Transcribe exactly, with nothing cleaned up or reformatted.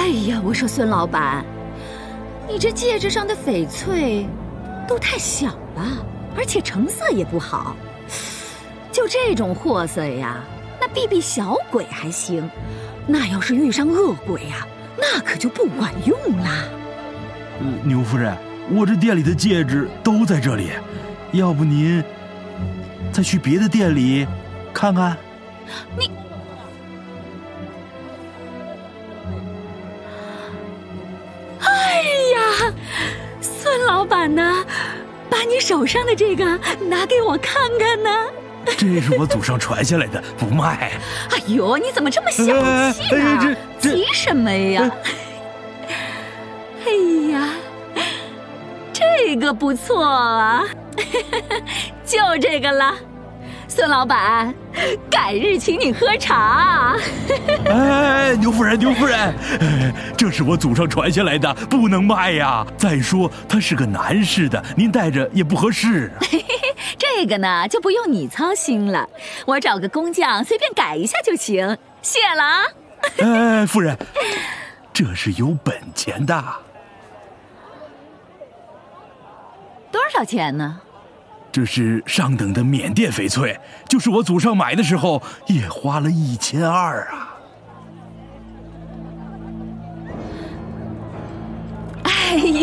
哎呀，我说孙老板，你这戒指上的翡翠都太小了，而且成色也不好。就这种货色呀，那避避小鬼还行，那要是遇上恶鬼呀，那可就不管用啦。 呃，牛夫人，我这店里的戒指都在这里，要不您再去别的店里看看？ 你，哎呀，孙老板呐，把你手上的这个拿给我看看呢。 这是我祖上传下来的，不卖。 哎呦，你怎么这么小气呢？ 哎这这急什么呀？哎呀，这个不错啊，就这个了。孙老板，改日请你喝茶。 哎，牛夫人，牛夫人，这是我祖上传下来的，不能卖呀。再说他是个男士的，您戴着也不合适啊。 这个呢，就不用你操心了，我找个工匠随便改一下就行。谢了啊。 哎，夫人，这是有本钱的。 多少钱呢？ 这是上等的缅甸翡翠，就是我祖上买的时候也花了一千二啊。